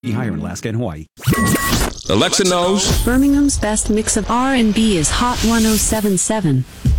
Higher in Alaska and Hawaii. Alexa knows Birmingham's best mix of R&B is Hot 107.7.